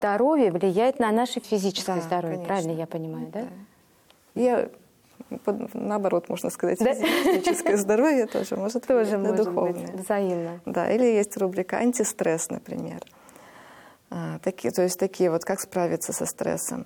Здоровье влияет на наше физическое Да, здоровье, конечно. правильно я понимаю, да? И наоборот, можно сказать, физическое здоровье тоже может влиять на духовное. Быть взаимно. Да, или есть рубрика «Антистресс», например. То есть такие вот, как справиться со стрессом.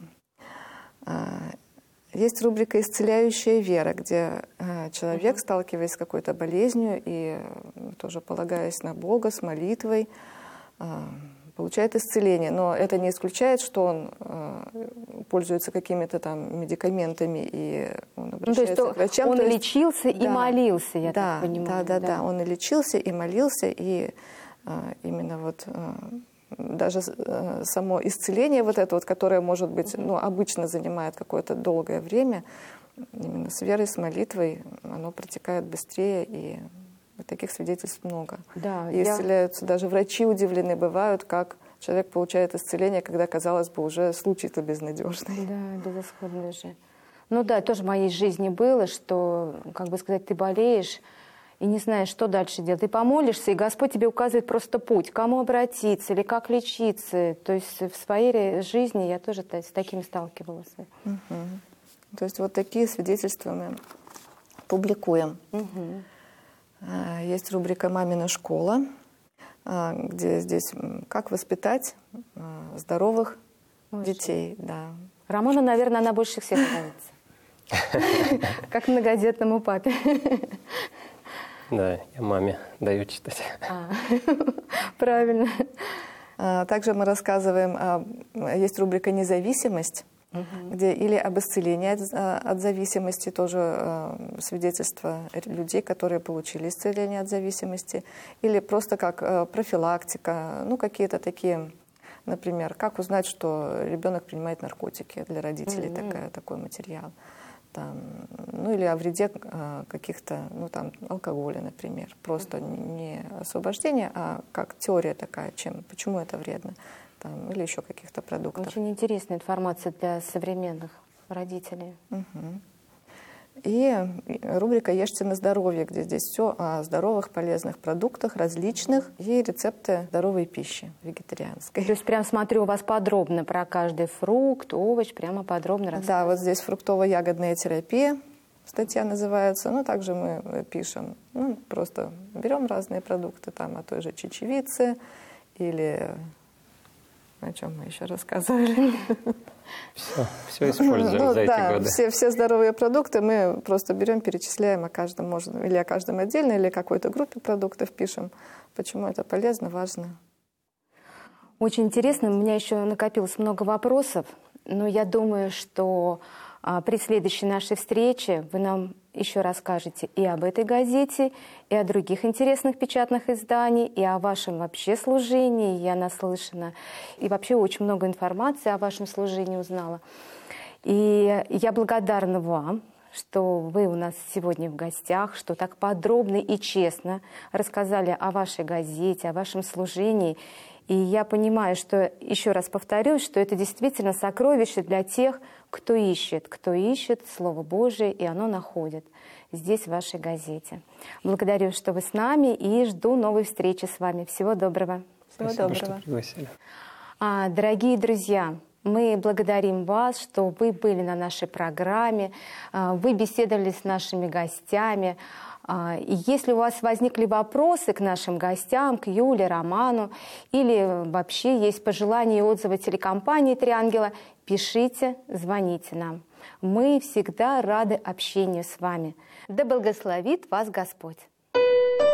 Есть рубрика «Исцеляющая вера», где человек, сталкиваясь с какой-то болезнью и тоже полагаясь на Бога, с молитвой, получает исцеление. Но это не исключает, что он пользуется какими-то там медикаментами и он обращается к врачам. Он лечился и молился, я так понимаю. Да, он и лечился, и молился, и именно вот даже само исцеление вот это вот, которое, может быть, обычно занимает какое-то долгое время, именно с верой, с молитвой, оно протекает быстрее, и таких свидетельств много. Да, и исцеляются, даже врачи удивлены бывают, как человек получает исцеление, когда, казалось бы, уже случай-то безнадежный. Да, безысходный же. Ну да, тоже в моей жизни было, что, как бы сказать, ты болеешь и не знаешь, что дальше делать. Ты помолишься, и Господь тебе указывает просто путь, к кому обратиться или как лечиться. То есть в своей жизни я тоже с такими сталкивалась. То есть вот такие свидетельства мы публикуем. Есть рубрика «Мамина школа», где здесь как воспитать здоровых детей. Да. Роману, наверное, она больше всех нравится. Как многодетному папе. Да, я маме даю читать. Правильно. Также мы рассказываем, есть рубрика «Независимость», где или об исцелении от зависимости, тоже свидетельства людей, которые получили исцеление от зависимости, или просто как профилактика, ну какие-то такие, например, как узнать, что ребенок принимает наркотики, для родителей такой материал. Там, ну или о вреде каких-то, ну там, алкоголя, например. Просто не освобождение, а как теория такая, почему это вредно. Там, или еще каких-то продуктов. Очень интересная информация для современных родителей. И рубрика «Ешьте на здоровье», где здесь все о здоровых, полезных продуктах, различных, и рецепты здоровой пищи, вегетарианской. То есть прям смотрю у вас подробно про каждый фрукт, овощ, прямо подробно рассказываете. Да, вот здесь фруктово-ягодная терапия, статья называется. Ну, также мы пишем, просто берем разные продукты, там, о той же чечевице, или о чем мы еще рассказывали. Все используем за эти годы. Все здоровые продукты мы просто берем, перечисляем о каждом, можно, или о каждом отдельно, или о какой-то группе продуктов пишем, почему это полезно, важно. Очень интересно, у меня еще накопилось много вопросов, но я думаю, что при следующей нашей встрече вы нам еще расскажете и об этой газете, и о других интересных печатных изданиях, и о вашем вообще служении. Я наслышана. И вообще очень много информации о вашем служении узнала. И я благодарна вам, что вы у нас сегодня в гостях, что так подробно и честно рассказали о вашей газете, о вашем служении. И я понимаю, что, еще раз повторюсь, что это действительно сокровище для тех, кто ищет Слово Божие, и оно находит здесь, в вашей газете. Благодарю, что вы с нами, и жду новой встречи с вами. Всего доброго. Спасибо, что пригласили. Дорогие друзья, мы благодарим вас, что вы были на нашей программе, вы беседовали с нашими гостями. И если у вас возникли вопросы к нашим гостям, к Юле, Роману, или вообще есть пожелания и отзывы телекомпании «Три ангела», пишите, звоните нам. Мы всегда рады общению с вами. Да благословит вас Господь!